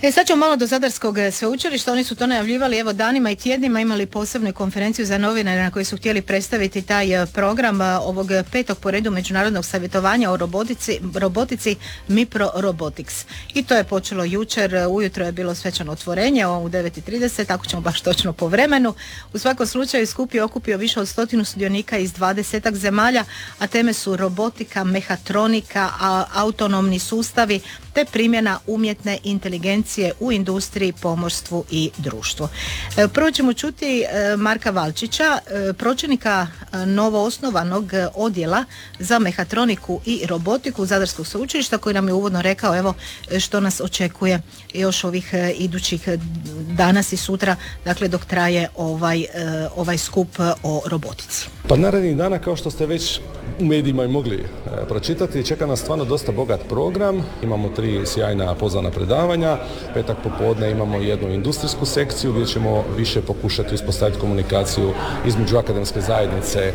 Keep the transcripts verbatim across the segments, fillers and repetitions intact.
E, sad ćemo malo do Zadarskog sveučilišta. Oni su to najavljivali evo danima i tjednima, imali posebnu konferenciju za novinare na kojoj su htjeli predstaviti taj program ovog petog po redu međunarodnog savjetovanja o robotici, robotici Mipro Robotics. I to je počelo jučer, ujutro je bilo svečano otvorenje u devet i trideset, ako ćemo baš točno po vremenu. U svakom slučaju skup je okupio više od stotinu sudionika iz dvadesetak zemalja, a teme su robotika, mehatronika, a, autonomni sustavi te primjena umjetne inteligencije u industriji, pomorstvu i društvu. Prvo ćemo čuti Marka Valčića, pročelnika novoosnovanog odjela za mehatroniku i robotiku Zadarskog sveučilišta, koji nam je uvodno rekao evo što nas očekuje još ovih idućih danas i sutra, dakle dok traje ovaj, ovaj skup o robotici. Pa narednih dana, kao što ste već u medijima i mogli e, pročitati, čeka nas stvarno dosta bogat program. Imamo tri sjajna pozvana predavanja. Petak popodne imamo jednu industrijsku sekciju gdje ćemo više pokušati uspostaviti komunikaciju između akademske zajednice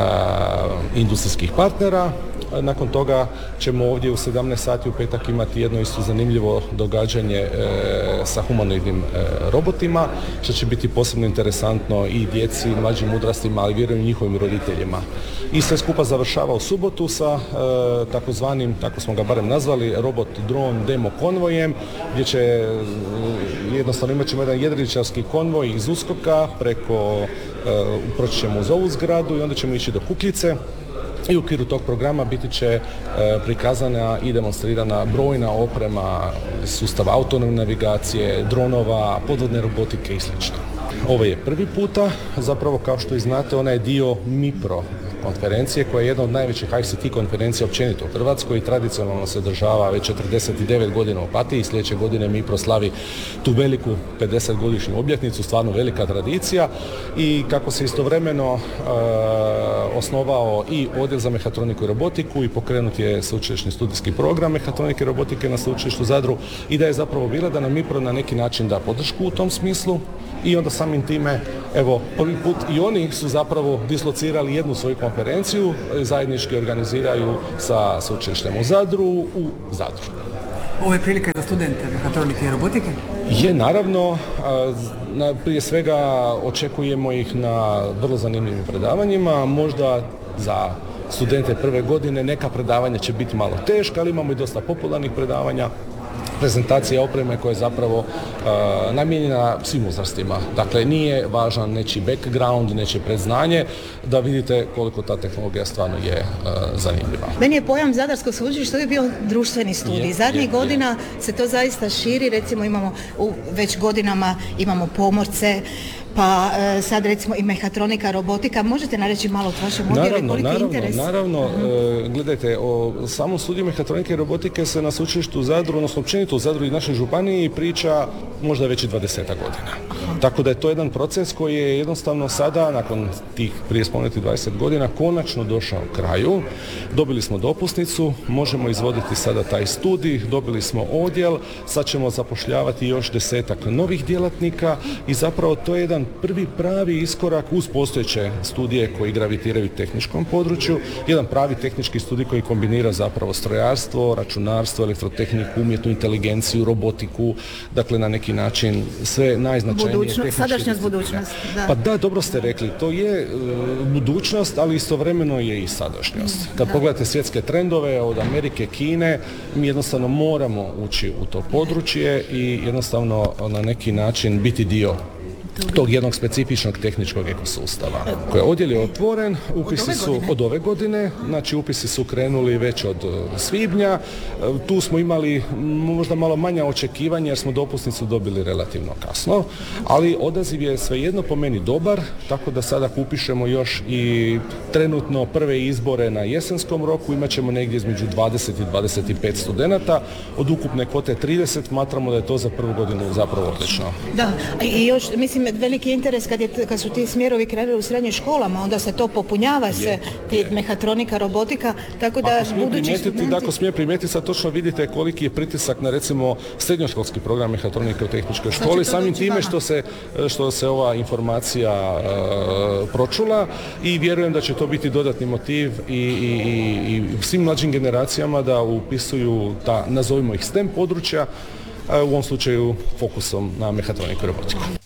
i industrijskih partnera. Nakon toga ćemo ovdje u sedamnaest sati u petak imati jedno isto zanimljivo događanje e, sa humanoidnim e, robotima, što će biti posebno interesantno i djeci, i mlađim uzrastima, ali vjerujem i njihovim roditeljima. I sve skupa završava u subotu sa e, takozvanim, tako smo ga barem nazvali, robot dron demo konvojem, gdje će e, jednostavno imat ćemo jedan jedriličarski konvoj iz Uskoka preko, e, proći ćemo uz ovu zgradu i onda ćemo ići do Kukljice. I u okviru tog programa biti će e, prikazana i demonstrirana brojna oprema sustava autonomne navigacije, dronova, podvodne robotike i sl. Ovo je prvi puta, zapravo kao što i znate, ona je dio Mipro konferencije koja je jedna od najvećih I C T konferencija općenito u Hrvatskoj i tradicionalno se održava već četrdeset devet godina u Opatiji i sljedeće godine Mipro slavi tu veliku pedesetgodišnju obljetnicu, stvarno velika tradicija i kako se istovremeno e, osnovao i odjel za mehatroniku i robotiku i pokrenut je sveučilišni studijski program mehatronike i robotike na sveučilištu Zadru i da je zapravo bila da nam Mipro na neki način da podršku u tom smislu. I onda samim time, evo, prvi put i oni su zapravo dislocirali jednu svoju konferenciju, zajednički organiziraju sa sveučilištem u Zadru, u Zadru. Ovo je prilika za studente mehatronike i robotike? Je, naravno, na, prije svega očekujemo ih na vrlo zanimljivim predavanjima, možda za studente prve godine neka predavanja će biti malo teška, ali imamo i dosta popularnih predavanja. Prezentacija opreme koja je zapravo uh, namijenjena svim uzrastima. Dakle, nije važan nečiji background, nečije predznanje, da vidite koliko ta tehnologija stvarno je uh, zanimljiva. Meni je pojam Zadarskog sveučilišta je bio društveni studij. Zadnjih godina je. se to zaista širi, recimo imamo u, već godinama imamo pomorce, pa e, sad recimo i mehatronika, robotika. Možete nareći malo od vašeg odjela i koliki naravno, interes? Naravno, uh-huh. e, gledajte, o samom studiju mehatronike i robotike se na sveučilištu u Zadru, odnosno općenito u Zadru i našoj županiji priča možda već i dvadesetak godina. Aha. Tako da je to jedan proces koji je jednostavno sada, nakon tih prije spomenutih dvadeset godina, konačno došao kraju. Dobili smo dopusnicu, možemo izvoditi sada taj studij, dobili smo odjel, sad ćemo zapošljavati još desetak novih djelatnika i zapravo to je jedan prvi pravi iskorak uz postojeće studije koji gravitiraju tehničkom području, jedan pravi tehnički studij koji kombinira zapravo strojarstvo, računarstvo, elektrotehniku, umjetnu inteligenciju, robotiku, dakle na neki način sve najznačajnije Budućnost, tehničke sadašnjost, budućnost. Da. Pa da, dobro ste rekli, to je uh, budućnost, ali istovremeno je i sadašnjost. Kad da. pogledate svjetske trendove od Amerike, Kine, mi jednostavno moramo ući u to područje i jednostavno na neki način biti dio tog jednog specifičnog tehničkog ekosustava. Koji odjel je otvoren, upisi su od ove godine, znači upisi su krenuli već od svibnja. Tu smo imali možda malo manja očekivanja jer smo dopusnicu dobili relativno kasno, ali odaziv je svejedno po meni dobar, tako da sada upišemo još i trenutno prve izbore na jesenskom roku, imat ćemo negdje između dvadeset i dvadeset pet studenata, od ukupne kvote trideset, smatramo da je to za prvu godinu zapravo odlično. Da, i još mislim veliki interes kad, je, kad su ti smjerovi krenuli u srednjim školama, onda se to popunjava se, ti mehatronika, robotika, tako da budući studenti... Ako smije primijetiti, sad točno vidite koliki je pritisak na recimo srednjoškolski program mehatronike u tehničkoj školi, samim time što se, što se ova informacija uh, pročula i vjerujem da će to biti dodatni motiv i, i, i, i svim mlađim generacijama da upisuju ta, nazovimo ih STEM područja, u ovom slučaju fokusom na mehatroniku i robotiku.